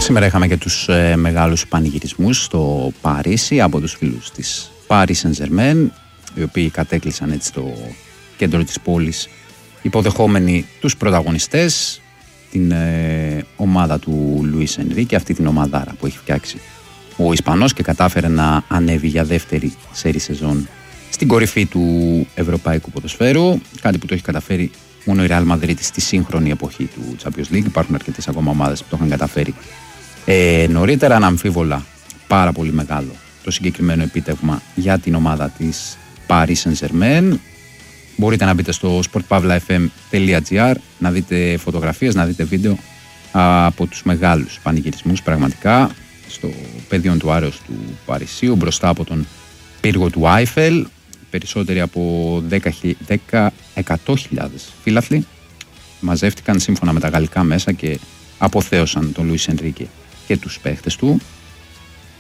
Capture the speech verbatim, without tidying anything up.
Σήμερα είχαμε και τους ε, μεγάλους πανηγυρισμούς στο Παρίσι από τους φίλους της Paris Saint-Germain, οι οποίοι κατέκλυσαν έτσι το κέντρο της πόλης υποδεχόμενοι τους πρωταγωνιστές, την ε, ομάδα του Λουίς Ενρίκε, αυτή την ομαδάρα που έχει φτιάξει ο Ισπανός και κατάφερε να ανέβει για δεύτερη σέρι σεζόν στην κορυφή του ευρωπαϊκού ποδοσφαίρου, κάτι που το έχει καταφέρει μόνο η Real Madrid στη σύγχρονη εποχή του Champions League. Υπάρχουν αρκετές ακόμα ομάδες που το είχαν καταφέρει ε, νωρίτερα. Αναμφίβολα πάρα πολύ μεγάλο το συγκεκριμένο επίτευγμα για την ομάδα της Paris Saint-Germain. Μπορείτε να μπείτε στο sportpavlafm τελεία gr να δείτε φωτογραφίες, να δείτε βίντεο από τους μεγάλους πανηγυρισμούς πραγματικά στο πεδίο του Άρεως του Παρισίου, μπροστά από τον πύργο του Άιφελ. Περισσότεροι από εκατό χιλιάδες φίλαθλοι μαζεύτηκαν σύμφωνα με τα γαλλικά μέσα και αποθέωσαν τον Λουίς Ενρίκε και τους παίχτες του.